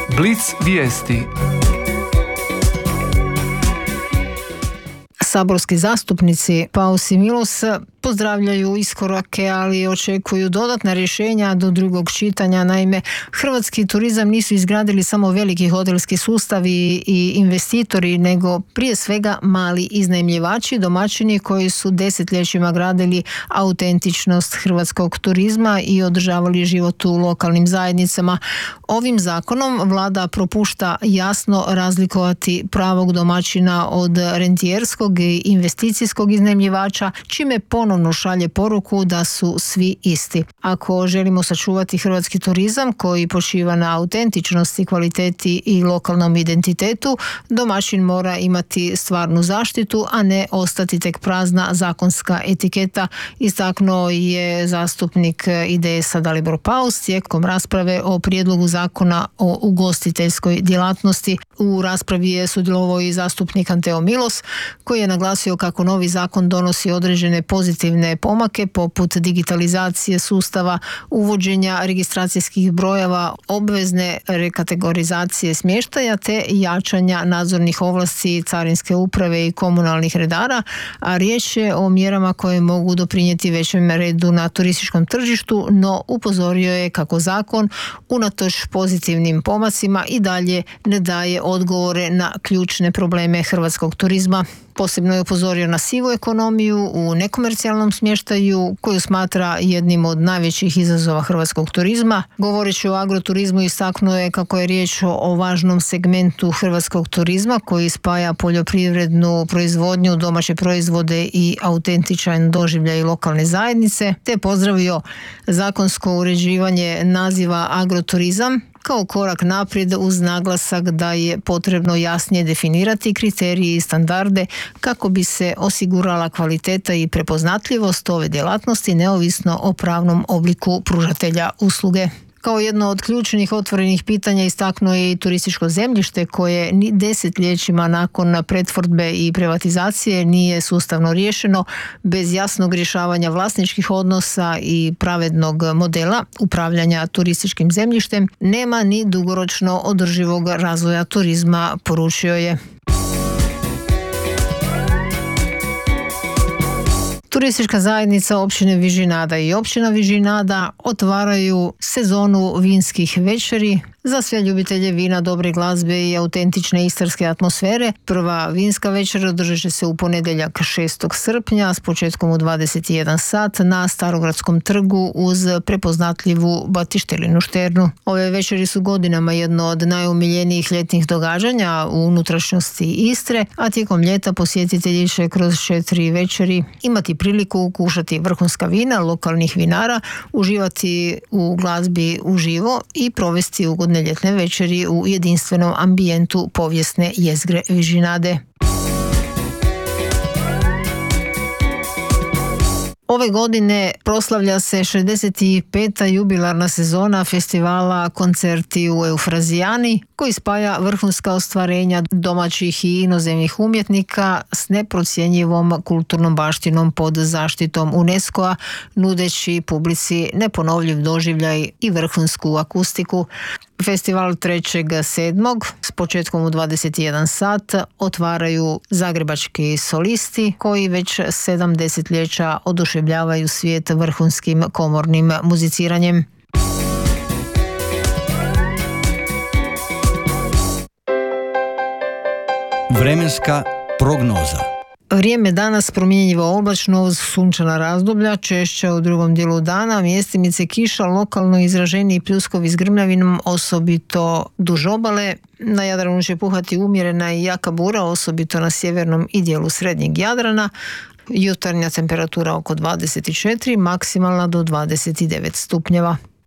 Blic vijesti. Saborski zastupnici Paus i Milos pozdravljaju iskorake, ali očekuju dodatna rješenja do drugog čitanja. Naime, hrvatski turizam nisu izgradili samo veliki hotelski sustavi i investitori, nego prije svega mali iznajmljivači, domaćini koji su desetljećima gradili autentičnost hrvatskog turizma i održavali život u lokalnim zajednicama. Ovim zakonom vlada propušta jasno razlikovati pravog domaćina od rentijerskog i investicijskog iznajmljivača, čime ponovno šalje poruku da su svi isti. Ako želimo sačuvati hrvatski turizam koji počiva na autentičnosti, kvaliteti i lokalnom identitetu, domaćin mora imati stvarnu zaštitu, a ne ostati tek prazna zakonska etiketa, istaknuo je zastupnik IDS-a Dalibor Paus tijekom rasprave o prijedlogu zakona o ugostiteljskoj djelatnosti. U raspravi je sudjelovao i zastupnik Anteo Milos, koji je naglasio kako novi zakon donosi određene pozitivne pomake poput digitalizacije sustava, uvođenja registracijskih brojeva, obvezne rekategorizacije smještaja te jačanja nadzornih ovlasti carinske uprave i komunalnih redara, a riječ je o mjerama koje mogu doprinijeti većem redu na turističkom tržištu, no upozorio je kako zakon unatoč pozitivnim pomacima i dalje ne daje odgovore na ključne probleme hrvatskog turizma. Posebno je upozorio na sivu ekonomiju u nekomercijalnom smještaju, koju smatra jednim od najvećih izazova hrvatskog turizma. Govoreći o agroturizmu, istaknuo je kako je riječ o važnom segmentu hrvatskog turizma koji spaja poljoprivrednu proizvodnju, domaće proizvode i autentičan doživljaj lokalne zajednice, te pozdravio zakonsko uređivanje naziva agroturizam kao korak naprijed uz naglasak da je potrebno jasnije definirati kriterije i standarde kako bi se osigurala kvaliteta i prepoznatljivost ove djelatnosti neovisno o pravnom obliku pružatelja usluge. Kao jedno od ključnih otvorenih pitanja istaknuo je i turističko zemljište koje ni desetljećima nakon pretvorbe i privatizacije nije sustavno riješeno. Bez jasnog rješavanja vlasničkih odnosa i pravednog modela upravljanja turističkim zemljištem nema ni dugoročno održivog razvoja turizma, poručio je. Turistička zajednica općine Vižinada i općina Vižinada otvaraju sezonu vinskih večeri za sve ljubitelje vina, dobre glazbe i autentične istarske atmosfere. Prva vinska večer održat će se u ponedjeljak 6. srpnja s početkom u 21 sat na Starogradskom trgu uz prepoznatljivu batištelinu šternu. Ove večeri su godinama jedno od najomiljenijih ljetnih događanja u unutrašnjosti Istre, a tijekom ljeta posjetitelji će kroz 4 večeri imati priliku kušati vrhunska vina lokalnih vinara, uživati u glazbi uživo i provesti ugodne ljetne večeri u jedinstvenom ambijentu povijesne jezgre Vižinade. Ove godine proslavlja se 65. jubilarna sezona festivala Koncerti u Eufrazijani, koji spaja vrhunska ostvarenja domaćih i inozemnih umjetnika s neprocjenjivom kulturnom baštinom pod zaštitom UNESCO-a, nudeći publici neponovljiv doživljaj i vrhunsku akustiku. Festival 3.7. s početkom u 21 sat otvaraju zagrebački solisti koji već 7 desetljeća oduševljavaju svijet vrhunskim komornim muziciranjem. Vremenska prognoza. Vrijeme danas promjenjivo oblačno uz sunčana razdoblja, češće u drugom dijelu dana, mjestimice kiša, lokalno izraženiji pljuskovi s grmljavinom, osobito duž obale. Na Jadranu će puhati umjerena i jaka bura, osobito na sjevernom i dijelu srednjeg Jadrana. Jutarnja temperatura oko 24, maksimalna do 29 stupnjeva.